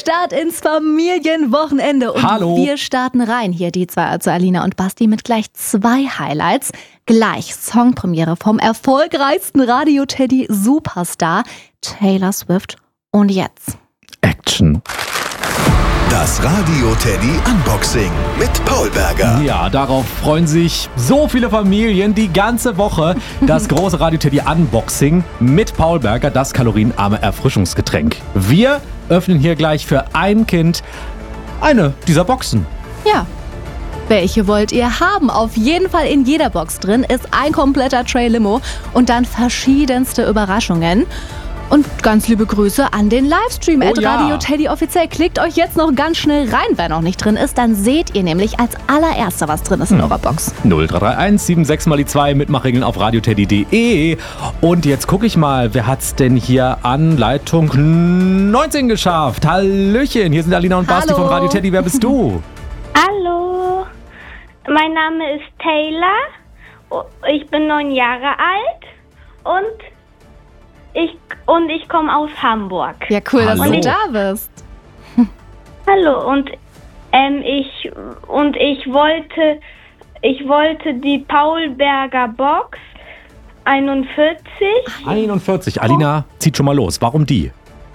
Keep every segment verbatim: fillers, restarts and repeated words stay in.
Start ins Familienwochenende. Und Hallo. Wir starten rein. Hier die zwei, also Alina und Basti, mit gleich zwei Highlights. Gleich Songpremiere vom erfolgreichsten Radio-Teddy-Superstar Taylor Swift. Und jetzt Action. Das Radio-Teddy-Unboxing mit Paul Berger. Ja, darauf freuen sich so viele Familien die ganze Woche. Das große Radio-Teddy-Unboxing mit Paul Berger, das kalorienarme Erfrischungsgetränk. Wir öffnen hier gleich für ein Kind eine dieser Boxen. Ja. Welche wollt ihr haben? Auf jeden Fall in jeder Box drin ist ein kompletter Tray Limo und dann verschiedenste Überraschungen. Und ganz liebe Grüße an den Livestream Oh at ja. Radio Teddy offiziell. Klickt euch jetzt noch ganz schnell rein, wer noch nicht drin ist. Dann seht ihr nämlich als allererster, was drin ist in eurer Box. null drei drei eins sieben sechs mal die zwei Mitmachregeln auf radioteddy punkt de. Und jetzt gucke ich mal, wer hat's denn hier an Leitung neunzehn geschafft? Hallöchen, hier sind Alina und Basti Hallo. von Radio Teddy. Wer bist du? Hallo, mein Name ist Taylor, ich bin neun Jahre alt und ich, und ich komme aus Hamburg. Ja, cool, dass Hallo. du da bist. Hallo, und ähm, ich und ich wollte ich wollte die Paul Berger Box einundvierzig, einundvierzig. Alina zieht schon mal los. Warum die?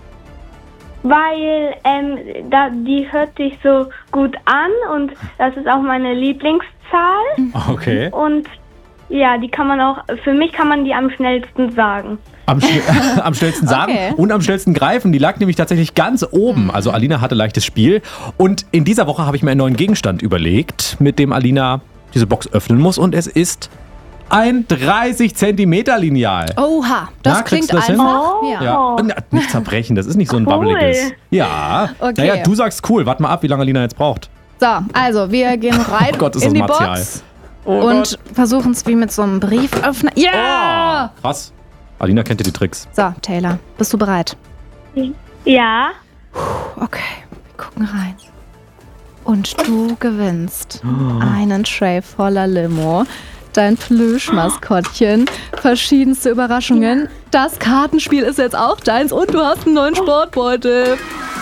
weil ähm, da, die hört sich so gut an und das ist auch meine Lieblingszahl. Okay. Und ja, die kann man auch, für mich kann man die am schnellsten sagen. Am, schn- am schnellsten sagen Okay. und am schnellsten greifen. Die lag nämlich tatsächlich ganz oben. Also Alina hatte leichtes Spiel. Und in dieser Woche habe ich mir einen neuen Gegenstand überlegt, mit dem Alina diese Box öffnen muss. Und es ist ein dreißig Zentimeter Lineal. Oha, das Na, kriegst klingt du das hin? einfach. Oh. Ja. Ja, und, äh, nicht zerbrechen, das ist nicht so ein Cool. wabbeliges. Ja, Okay. naja, du sagst cool. Warte mal ab, wie lange Alina jetzt braucht. So, also wir gehen rein Oh Gott, ist in das die martial. Box und versuchen es wie mit so einem Brieföffner. Ja! Oh, krass. Alina kennt ja die Tricks. So, Taylor, bist du bereit? Ja, Okay, wir gucken rein. Und du gewinnst einen Tray voller Limo, dein Plüschmaskottchen, verschiedenste Überraschungen. Das Kartenspiel ist jetzt auch deins und du hast einen neuen Sportbeutel.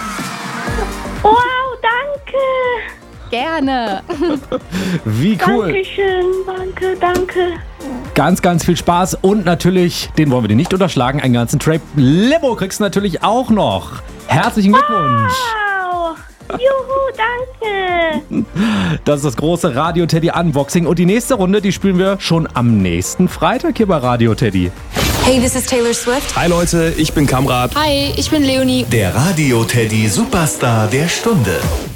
wow, danke. Gerne. Wie cool. Dankeschön, danke, danke. Ganz, ganz viel Spaß und natürlich, den wollen wir dir nicht unterschlagen, einen ganzen Tray Limo kriegst du natürlich auch noch. Herzlichen Glückwunsch. Wow, juhu, danke. Das ist das große Radio Teddy Unboxing und die nächste Runde, die spielen wir schon am nächsten Freitag hier bei Radio Teddy. Hey, this is Taylor Swift. Hi Leute, ich bin Kamrat. Hi, ich bin Leonie. Der Radio-Teddy-Superstar der Stunde.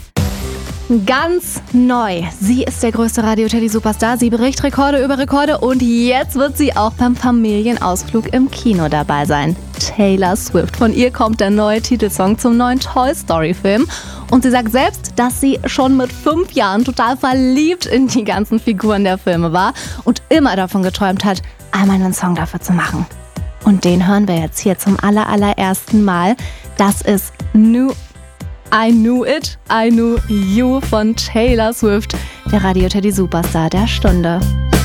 Ganz neu. Sie ist der größte Radio-Teddy-Superstar. Sie bricht Rekorde über Rekorde und jetzt wird sie auch beim Familienausflug im Kino dabei sein. Taylor Swift. Von ihr kommt der neue Titelsong zum neuen Toy Story-Film. Und sie sagt selbst, dass sie schon mit fünf Jahren total verliebt in die ganzen Figuren der Filme war und immer davon geträumt hat, einmal einen Song dafür zu machen. Und den hören wir jetzt hier zum aller, allerersten Mal. Das ist New I Knew It, I Knew You von Taylor Swift, der Radio Teddy Superstar der Stunde.